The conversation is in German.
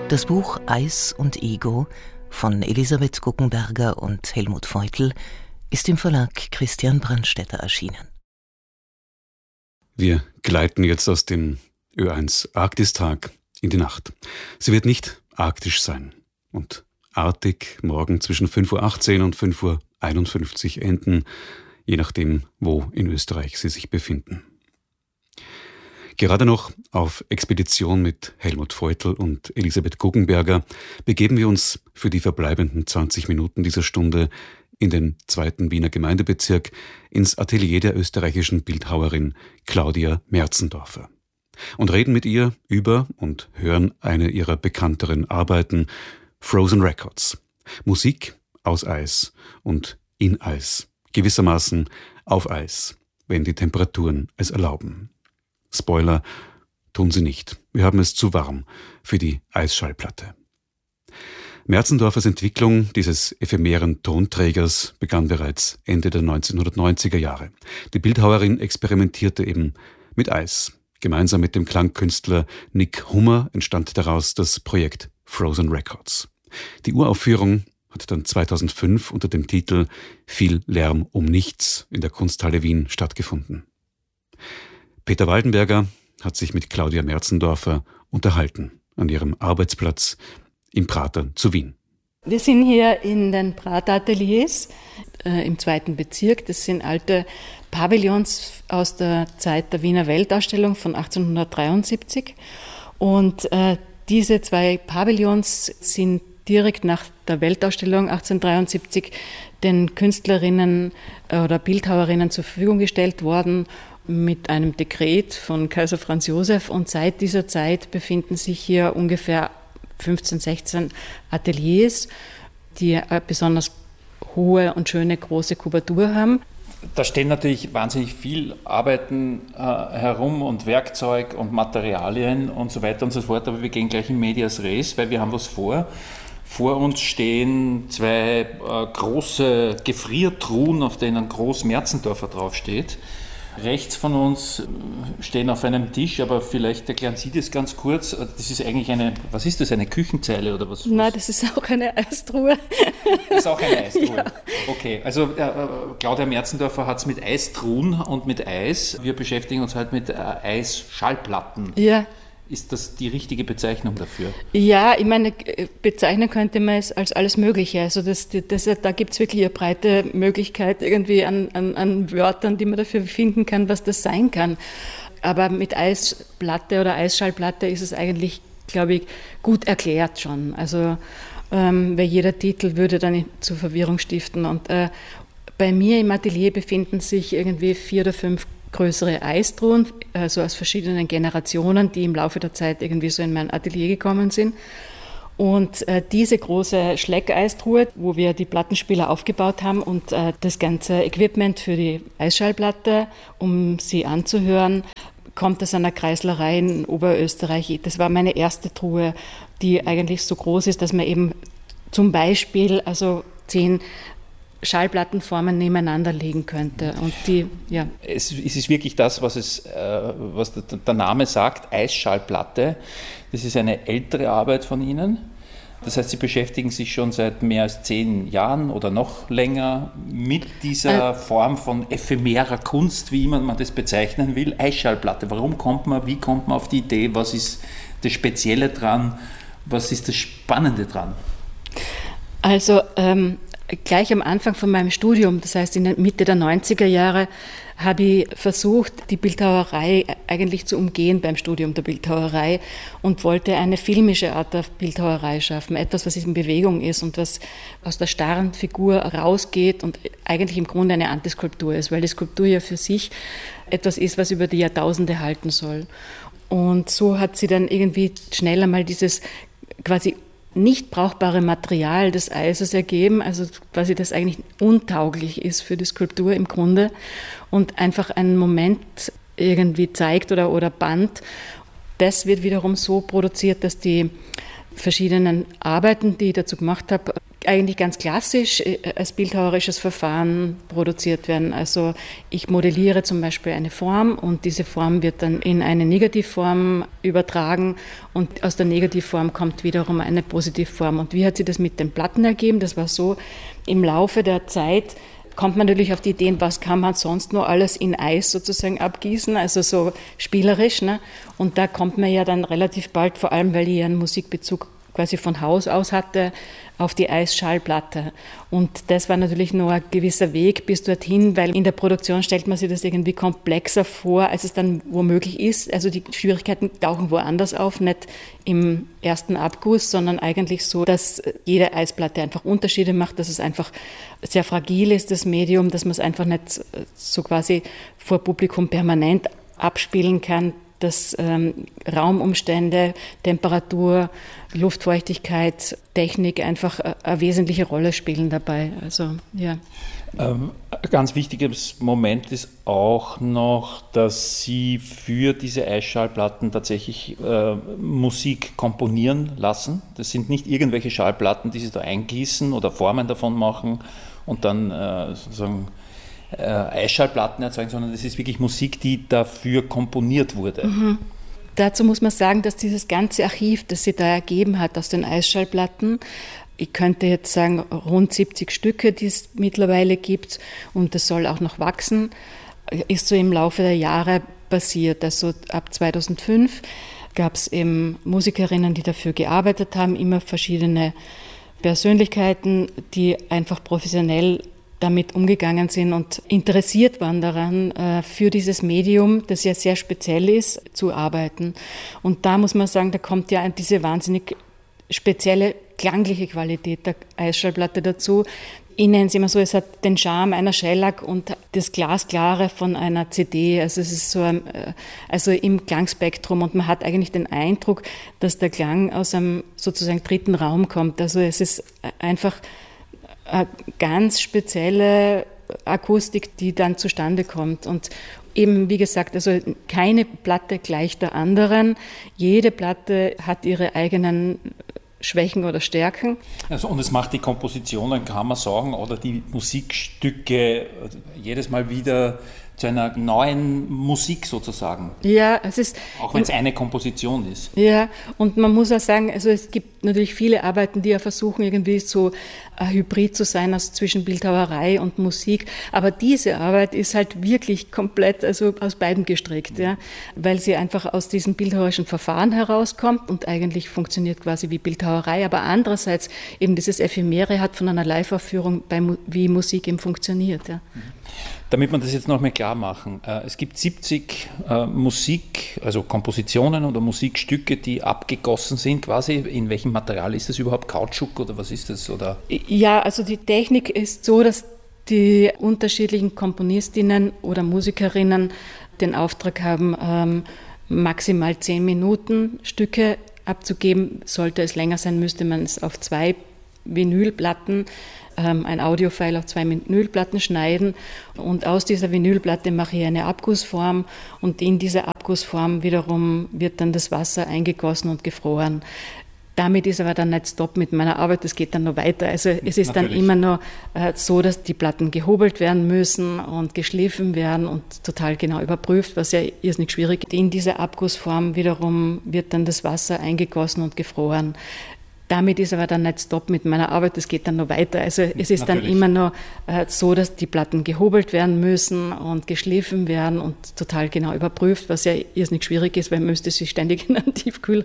Das Buch Eis und Ego von Elisabeth Guggenberger und Helmut Feuchtl ist im Verlag Christian Brandstätter erschienen. Wir gleiten jetzt aus dem Ö1 Arktistag in die Nacht. Sie wird nicht arktisch sein und artig morgen zwischen 5.18 Uhr und 5.51 Uhr enden, je nachdem, wo in Österreich Sie sich befinden. Gerade noch auf Expedition mit Helmut Feuchtl und Elisabeth Guggenberger begeben wir uns für die verbleibenden 20 Minuten dieser Stunde in den 2. Wiener Gemeindebezirk ins Atelier der österreichischen Bildhauerin Claudia Merzendorfer und reden mit ihr über und hören eine ihrer bekannteren Arbeiten, Frozen Records. Musik aus Eis und in Eis, gewissermaßen auf Eis, wenn die Temperaturen es erlauben. Spoiler, tun sie nicht. Wir haben es zu warm für die Eisschallplatte. Merzendorfers Entwicklung dieses ephemeren Tonträgers begann bereits Ende der 1990er Jahre. Die Bildhauerin experimentierte eben mit Eis. Gemeinsam mit dem Klangkünstler Nick Hummer entstand daraus das Projekt Frozen Records. Die Uraufführung hat dann 2005 unter dem Titel Viel Lärm um nichts in der Kunsthalle Wien stattgefunden. Peter Waldenberger hat sich mit Claudia Merzendorfer unterhalten an ihrem Arbeitsplatz im Prater zu Wien. Wir sind hier in den Prater Ateliers im 2. Bezirk. Das sind alte Pavillons aus der Zeit der Wiener Weltausstellung von 1873. Und diese 2 Pavillons sind direkt nach der Weltausstellung 1873 den Künstlerinnen oder Bildhauerinnen zur Verfügung gestellt worden mit einem Dekret von Kaiser Franz Josef. Und seit dieser Zeit befinden sich hier ungefähr 15, 16 Ateliers, die eine besonders hohe und schöne große Kubatur haben. Da stehen natürlich wahnsinnig viel Arbeiten herum und Werkzeug und Materialien und so weiter und so fort, aber wir gehen gleich in medias res, weil wir haben was vor. Vor uns stehen 2 große Gefriertruhen, auf denen groß Merzendorfer draufsteht. Rechts von uns stehen auf einem Tisch, aber vielleicht erklären Sie das ganz kurz. Das ist eigentlich was ist das, eine Küchenzeile oder was? Nein, das ist auch eine Eistruhe. Das ist auch eine Eistruhe. Ja. Okay, also Claudia Merzendorfer hat es mit Eistruhen und mit Eis. Wir beschäftigen uns halt mit Eisschallplatten. Ja. Ist das die richtige Bezeichnung dafür? Ja, ich meine, bezeichnen könnte man es als alles Mögliche. Also da gibt es wirklich eine breite Möglichkeit irgendwie an Wörtern, die man dafür finden kann, was das sein kann. Aber mit Eisplatte oder Eisschallplatte ist es eigentlich, glaube ich, gut erklärt schon. Also weil jeder Titel würde dann zur Verwirrung stiften. Und bei mir im Atelier befinden sich irgendwie 4 oder 5 größere Eistruhen, also aus verschiedenen Generationen, die im Laufe der Zeit irgendwie so in mein Atelier gekommen sind. Und diese große Schleckeistruhe, wo wir die Plattenspieler aufgebaut haben und das ganze Equipment für die Eisschallplatte, um sie anzuhören, kommt aus einer Kreislerei in Oberösterreich. Das war meine erste Truhe, die eigentlich so groß ist, dass man eben zum Beispiel 10 Schallplattenformen nebeneinander legen könnte. Und Es ist wirklich das, was der Name sagt, Eisschallplatte. Das ist eine ältere Arbeit von Ihnen. Das heißt, Sie beschäftigen sich schon seit mehr als 10 Jahren oder noch länger mit dieser Form von ephemerer Kunst, wie immer man das bezeichnen will, Eisschallplatte. Wie kommt man auf die Idee? Was ist das Spezielle dran? Was ist das Spannende dran? Also gleich am Anfang von meinem Studium, das heißt in der Mitte der 90er Jahre, habe ich versucht, die Bildhauerei eigentlich zu umgehen beim Studium der Bildhauerei und wollte eine filmische Art der Bildhauerei schaffen, etwas, was in Bewegung ist und was aus der starren Figur rausgeht und eigentlich im Grunde eine Antiskulptur ist, weil die Skulptur ja für sich etwas ist, was über die Jahrtausende halten soll. Und so hat sie dann irgendwie schnell einmal dieses quasi nicht brauchbare Material des Eises ergeben, also quasi das eigentlich untauglich ist für die Skulptur im Grunde und einfach einen Moment irgendwie zeigt oder band. Das wird wiederum so produziert, dass die verschiedenen Arbeiten, die ich dazu gemacht habe, eigentlich ganz klassisch als bildhauerisches Verfahren produziert werden. Also ich modelliere zum Beispiel eine Form und diese Form wird dann in eine Negativform übertragen und aus der Negativform kommt wiederum eine Positivform. Und wie hat sich das mit den Platten ergeben? Das war so, im Laufe der Zeit kommt man natürlich auf die Ideen, was kann man sonst noch alles in Eis sozusagen abgießen, also so spielerisch. Ne? Und da kommt man ja dann relativ bald, vor allem weil ich ja einen Musikbezug quasi von Haus aus hatte, auf die Eisschallplatte. Und das war natürlich nur ein gewisser Weg bis dorthin, weil in der Produktion stellt man sich das irgendwie komplexer vor, als es dann womöglich ist. Also die Schwierigkeiten tauchen woanders auf, nicht im ersten Abguss, sondern eigentlich so, dass jede Eisplatte einfach Unterschiede macht, dass es einfach sehr fragil ist, das Medium, dass man es einfach nicht so quasi vor Publikum permanent abspielen kann, dass Raumumstände, Temperatur, Luftfeuchtigkeit, Technik einfach eine wesentliche Rolle spielen dabei. Also, ja. Ein ganz wichtiges Moment ist auch noch, dass Sie für diese Eisschallplatten tatsächlich Musik komponieren lassen. Das sind nicht irgendwelche Schallplatten, die Sie da eingießen oder Formen davon machen und dann sozusagen Eisschallplatten erzeugen, sondern das ist wirklich Musik, die dafür komponiert wurde. Mhm. Dazu muss man sagen, dass dieses ganze Archiv, das sie da ergeben hat aus den Eisschallplatten, ich könnte jetzt sagen, rund 70 Stücke, die es mittlerweile gibt, und das soll auch noch wachsen, ist so im Laufe der Jahre passiert. Also ab 2005 gab es eben Musikerinnen, die dafür gearbeitet haben, immer verschiedene Persönlichkeiten, die einfach professionell damit umgegangen sind und interessiert waren daran, für dieses Medium, das ja sehr speziell ist, zu arbeiten. Und da muss man sagen, da kommt ja diese wahnsinnig spezielle klangliche Qualität der Eisschallplatte dazu. Ich nenne es immer so, es hat den Charme einer Shellac und das Glasklare von einer CD. Also es ist so also im Klangspektrum, und man hat eigentlich den Eindruck, dass der Klang aus einem sozusagen dritten Raum kommt. Also es ist einfach eine ganz spezielle Akustik, die dann zustande kommt. Und eben, wie gesagt, also keine Platte gleich der anderen. Jede Platte hat ihre eigenen Schwächen oder Stärken. Also, und es macht die Kompositionen, kann man sagen, oder die Musikstücke jedes Mal wieder zu einer neuen Musik sozusagen. Ja, es ist... Auch wenn es eine Komposition ist. Ja, und man muss auch sagen, also es gibt natürlich viele Arbeiten, die ja versuchen, irgendwie so ein Hybrid zu sein, also zwischen Bildhauerei und Musik. Aber diese Arbeit ist halt wirklich komplett, also aus beiden gestrickt, ja, weil sie einfach aus diesem bildhauerischen Verfahren herauskommt und eigentlich funktioniert quasi wie Bildhauerei, aber andererseits eben dieses Ephemere hat von einer Live-Aufführung, wie Musik eben funktioniert, ja. Damit wir das jetzt noch mal klar machen, es gibt 70 also Kompositionen oder Musikstücke, die abgegossen sind quasi. In welchem Material ist das überhaupt? Kautschuk oder was ist das? Oder? Ja, also die Technik ist so, dass die unterschiedlichen Komponistinnen oder Musikerinnen den Auftrag haben, maximal 10 Minuten Stücke abzugeben. Sollte es länger sein, müsste man es auf 2 Vinylplatten, ein Audiofile auf 2 Vinylplatten schneiden, und aus dieser Vinylplatte mache ich eine Abgussform, und in dieser Abgussform wiederum wird dann das Wasser eingegossen und gefroren. Damit ist aber dann nicht Stopp mit meiner Arbeit, das geht dann noch weiter. Also es ist dann immer noch so, dass die Platten gehobelt werden müssen und geschliffen werden und total genau überprüft, was ja irrsinnig schwierig ist. In dieser Abgussform wiederum wird dann das Wasser eingegossen und gefroren. Damit ist aber dann nicht Stopp mit meiner Arbeit, das geht dann noch weiter. Also es ist dann immer noch so, dass die Platten gehobelt werden müssen und geschliffen werden und total genau überprüft, was ja irrsinnig schwierig ist, weil man müsste sie ständig in einen Tiefkühlraum